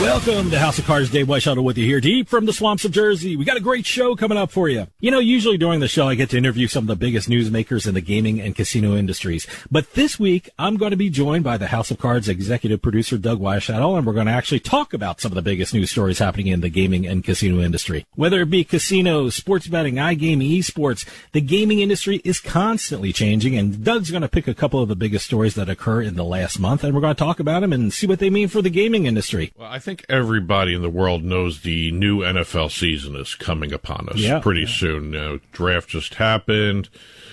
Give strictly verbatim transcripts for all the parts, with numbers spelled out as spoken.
Welcome to House of Cards. Dave Weishuttle with you here, deep from the swamps of Jersey. We got a great show coming up for you. You know, usually during the show, I get to interview some of the biggest newsmakers in the gaming and casino industries. But this week, I'm going to be joined by the House of Cards executive producer, Doug Weishuttle, and we're going to actually talk about some of the biggest news stories happening in the gaming and casino industry. Whether it be casinos, sports betting, iGaming, esports, the gaming industry is constantly changing, and Doug's going to pick a couple of the biggest stories that occur in the last month, and we're going to talk about them and see what they mean for the gaming industry. Well, I think everybody in the world knows the new N F L season is coming upon us yeah, pretty yeah. soon. You know, draft just happened.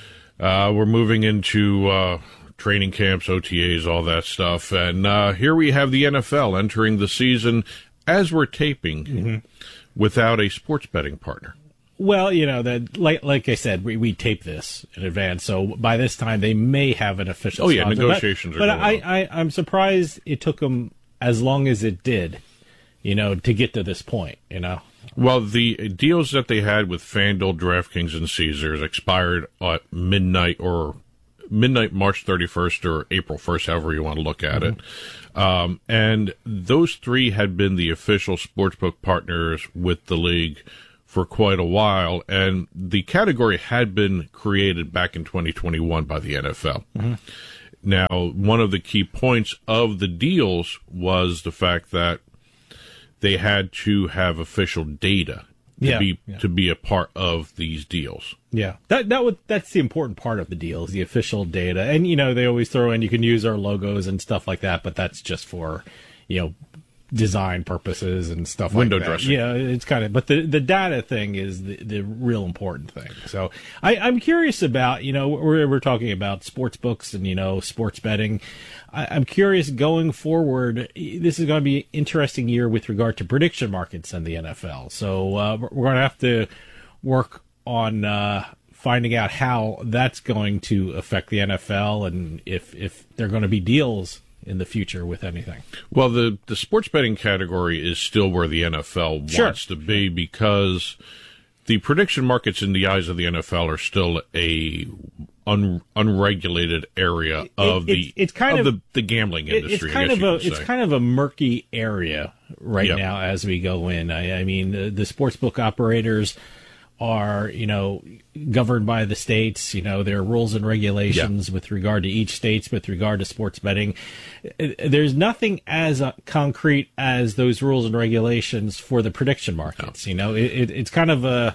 Uh, we're moving into uh, training camps, O T As, all that stuff. And uh, here we have the N F L entering the season as we're taping mm-hmm. without a sports betting partner. Well, you know, that like like I said, we, we tape this in advance, so by this time they may have an official. Oh yeah, sponsor. negotiations but, are but going I, on. I I'm surprised it took them as long as it did, you know, to get to this point, you know. Well, the deals that they had with FanDuel, DraftKings, and Caesars expired at midnight or midnight March thirty-first or April first, however you want to look at mm-hmm. it. Um, and those three had been the official sportsbook partners with the league for quite a while, and the category had been created back in twenty twenty-one by the N F L. Mm-hmm. Now, one of the key points of the deals was the fact that they had to have official data to yeah, be yeah. to be a part of these deals. Yeah, that that would that's the important part of the deal is the official data, and you know they always throw in you can use our logos and stuff like that, but that's just for you know design purposes and stuff Window like that. dressing. Yeah, it's kind of, but the the data thing is the, the real important thing. So I, I'm curious about, you know, we're, we're talking about sports books and, you know, sports betting. I, I'm curious going forward, this is going to be an interesting year with regard to prediction markets in the N F L. So uh, we're going to have to work on uh, finding out how that's going to affect the N F L and if, if there are going to be deals in the future with anything. Well, the, the sports betting category is still where the N F L sure. wants to be because the prediction markets in the eyes of the N F L are still a un, unregulated area of it, the it's, it's kind of, of the, the gambling industry. It's kind I guess of a you could it's say. kind of a murky area right yep. now as we go in. I, I mean, the, the sportsbook operators are, you know, governed by the states. You know, there are rules and regulations yeah. with regard to each states with regard to sports betting. There's nothing as uh, concrete as those rules and regulations for the prediction markets. No. You know, it, it, it's kind of a,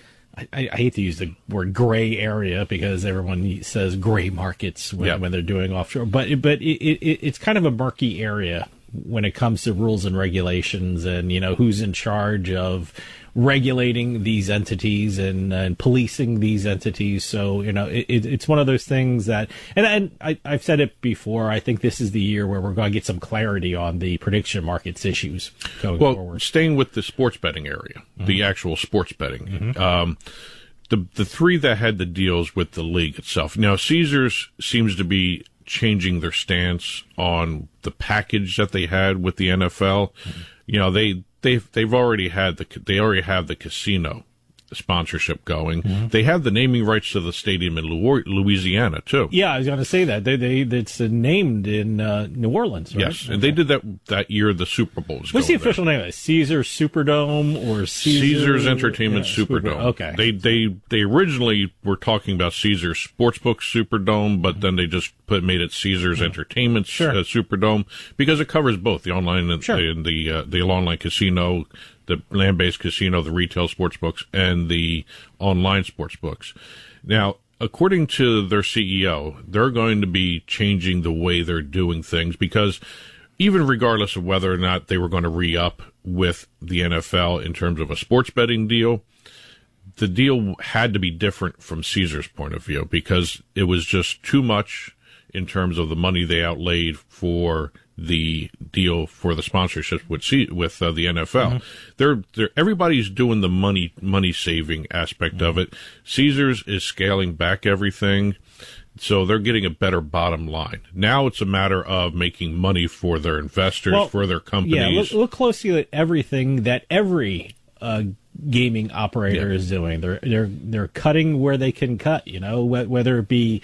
I, I hate to use the word gray area because everyone says gray markets when, yeah. when they're doing offshore, but, but it, it, it's kind of a murky area when it comes to rules and regulations and, you know, who's in charge of regulating these entities and, and policing these entities. So, you know, it, it's one of those things that, and, and I, I've said it before, I think this is the year where we're going to get some clarity on the prediction markets issues going well, forward. Staying with the sports betting area, mm-hmm. the actual sports betting, mm-hmm. um, the the three that had the deals with the league itself. Now, Caesars seems to be changing their stance on the package that they had with the N F L. Mm-hmm. You know, they they've they've already had the they already have the casino sponsorship going. Mm-hmm. They have the naming rights to the stadium in Louisiana too. Yeah, I was going to say that they they it's named in uh, New Orleans, right? Yes, and okay. they did that that year. The Super Bowl. Was What's the there. official name of it? Caesars Superdome or Caesar... Caesars Entertainment yeah, Superdome? Super... Okay, they they they originally were talking about Caesars Sportsbook Superdome, but then they just put made it Caesars mm-hmm. Entertainment sure. uh, Superdome because it covers both the online and, sure. and the uh, the online casino, the land-based casino, the retail sports books, and the online sports books. Now, according to their C E O, they're going to be changing the way they're doing things because even regardless of whether or not they were going to re-up with the N F L in terms of a sports betting deal, the deal had to be different from Caesars' point of view because it was just too much in terms of the money they outlaid for the deal for the sponsorship with C- with uh, the N F L. Mm-hmm. They're, they're everybody's doing the money money saving aspect mm-hmm. of it. Caesars is scaling back everything, so they're getting a better bottom line. Now it's a matter of making money for their investors, well, for their companies. Yeah, look, look closely at everything that every uh, gaming operator yeah. is doing. They're they're they're cutting where they can cut. You know, whether it be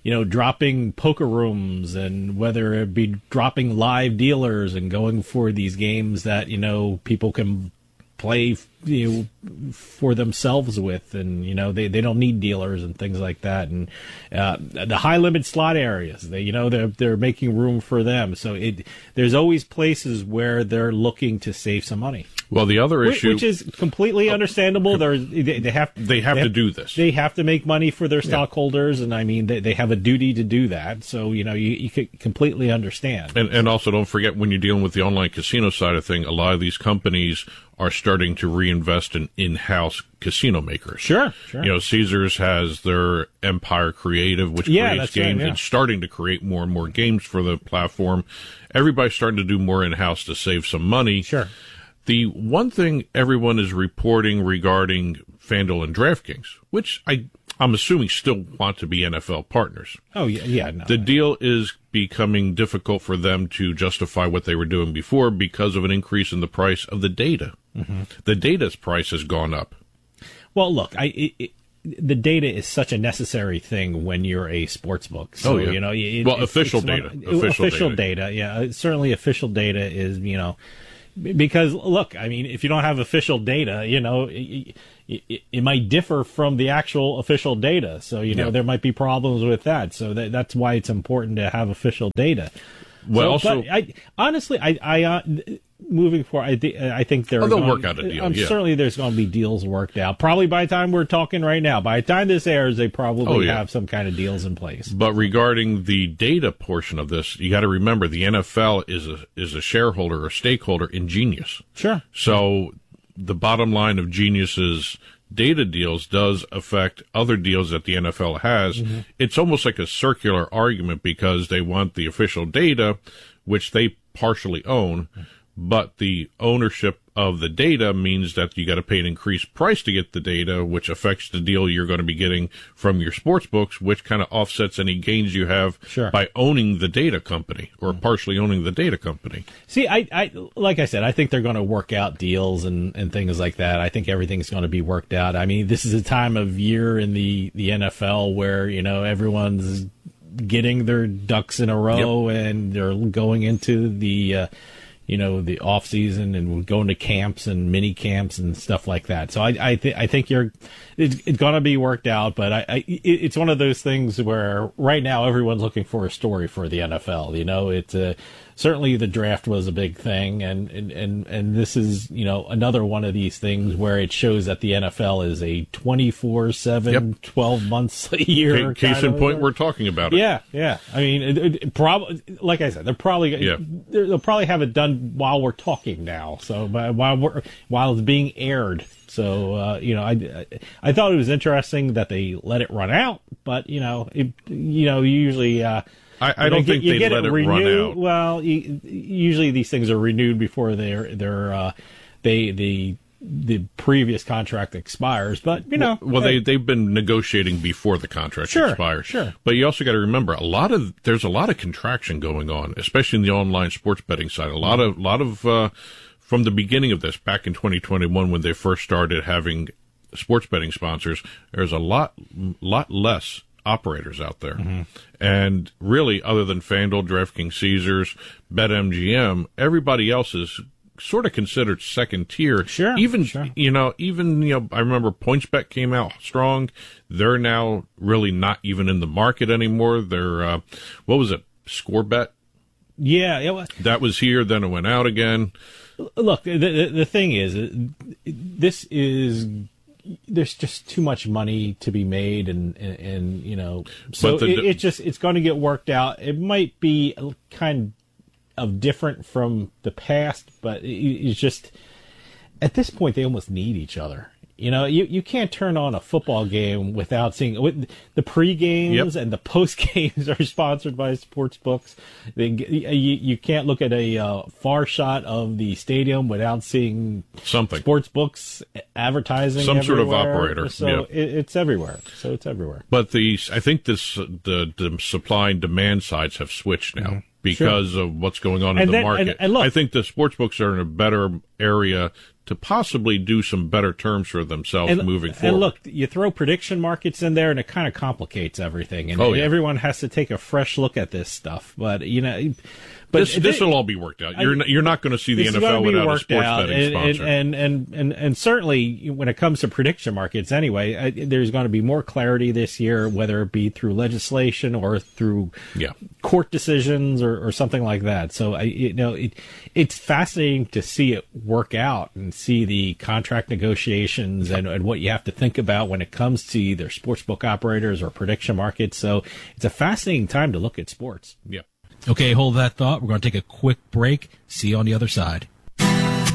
you know, dropping poker rooms, and whether it be dropping live dealers and going for these games that, you know, people can play, you know, for themselves with, and, you know, they, they don't need dealers and things like that. And uh, the high limit slot areas, they, you know, they're they're making room for them. So it there's always places where they're looking to save some money. Well, the other issue, which is completely understandable, they're, they they have they have they to do this. They have to make money for their Yeah. stockholders, and I mean they they have a duty to do that. So, you know, you you could completely understand. And, and also, don't forget, when you're dealing with the online casino side of thing, a lot of these companies are starting to reinvest in in-house casino makers. Sure, sure. You know, Caesars has their Empire Creative, which Yeah, creates that's right, games, yeah. and starting to create more and more games for the platform. Everybody's starting to do more in-house to save some money. Sure. The one thing everyone is reporting regarding FanDuel and DraftKings, which I, I'm assuming still want to be N F L partners. Oh, yeah, yeah. No, The deal is becoming difficult for them to justify what they were doing before because of an increase in the price of the data. Mm-hmm. The data's price has gone up. Well, look, I it, it, the data is such a necessary thing when you're a sports book. So, Oh, yeah. you know, it, Well, it- official it's data. One, Official official data. data. Yeah, uh, certainly official data is, you know, because look, I mean, if you don't have official data, you know, it, it, it might differ from the actual official data. So, you know, Yeah. there might be problems with that. So that, that's why it's important to have official data. Well, So, also, but I honestly, I, I uh, moving forward, I, th- I think there. Oh, are they'll going- work out a deal, Um, yeah. Certainly, there's going to be deals worked out. Probably by the time we're talking right now, by the time this airs, they probably Oh, yeah. have some kind of deals in place. but regarding the data portion of this, you got to remember the N F L is a is a shareholder or stakeholder in Genius. Sure. So the bottom line of Genius's data deals does affect other deals that the N F L has. Mm-hmm. It's almost like a circular argument because they want the official data, which they partially own, but the ownership of the data means that you got to pay an increased price to get the data, which affects the deal you're going to be getting from your sports books, which kind of offsets any gains you have Sure. by owning the data company or partially owning the data company. See, I, I, like I said, I think they're going to work out deals and, and things like that. I think everything's going to be worked out. I mean, this is a time of year in the, the N F L where, you know, everyone's getting their ducks in a row and they're going into the, uh, you know, the off season and going to camps and mini camps and stuff like that. So I, I think, I think you're, it's, it's going to be worked out, but I, I, it, it's one of those things where right now everyone's looking for a story for the N F L. You know, it's uh, certainly the draft was a big thing, and, and, and, and this is, you know, another one of these things where it shows that the N F L is a twenty-four seven, Yep. twelve months a year. Case kind in of- point, we're talking about it. yeah, yeah. I mean, it, it, it probably, like I said, they're probably Yeah. they're- they'll probably have it done while we're talking now. So by- while we're while it's being aired. So uh, you know, I, I I thought it was interesting that they let it run out, but you know, it, you know, usually. Uh, I, I you don't get- think you they get let it run renewed- out. Well, you, usually these things are renewed before they're they're uh, they the the previous contract expires. But you know, Well, hey, they they've been negotiating before the contract Sure, expires. sure. But you also got to remember a lot of there's a lot of contraction going on, especially in the online sports betting side. A lot of lot of uh, from the beginning of this, back in twenty twenty-one, when they first started having sports betting sponsors, there's a lot lot less operators out there. Mm-hmm. And really, other than FanDuel, DraftKings, Caesars, BetMGM, everybody else is sort of considered second tier. Sure, Even, sure. you know, even, you know, I remember PointsBet came out strong. They're now really not even in the market anymore. They're, uh, what was it? ScoreBet? yeah, yeah. well, That was here, then it went out again. Look, the, the the thing is, uh, this is there's just too much money to be made, and and, and you know, so But the- it, it's just it's going to get worked out. It might be a kind of different from the past, but it, it's just at this point they almost need each other. You know, you, you can't turn on a football game without seeing with the pre-games Yep. and the post-games are sponsored by sports books. They, you, you can't look at a uh, far shot of the stadium without seeing Something. sports books advertising. Some sort of everywhere. operator, So yeah. it, it's everywhere. So it's everywhere. But the, I think this, the, the supply and demand sides have switched now. Mm-hmm. because sure. of what's going on in and the then, market. And, and look, I think the sports books are in a better area to possibly do some better terms for themselves and, moving forward. And look, you throw prediction markets in there, and it kind of complicates everything. And oh, yeah. everyone has to take a fresh look at this stuff. But you know, but this this will all be worked out. You're I, not, you're not going to see the N F L without a sports out. betting and, sponsor. And, and and and certainly when it comes to prediction markets, anyway, I, there's going to be more clarity this year, whether it be through legislation or through yeah. court decisions or, or something like that. So I, you know, it it's fascinating to see it work out and see the contract negotiations and, and what you have to think about when it comes to either sportsbook operators or prediction markets. So it's a fascinating time to look at sports. Yeah. Okay, hold that thought. We're going to take a quick break. See you on the other side.